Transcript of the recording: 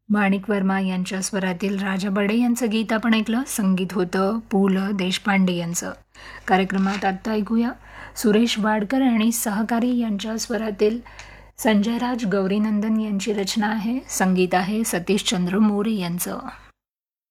माणिक वर्मा यांच्या स्वरातील राजा बडे यांचं गीत आपण ऐकलं. संगीत होतं पु ल देशपांडे यांचं. कार्यक्रमात आत्ता ऐकूया सुरेश वाडकर आणि सहकारी यांच्या स्वरातील संजयराज गौरीनंदन यांची रचना आहे. संगीत आहे सतीशचंद्र मोरे यांचं.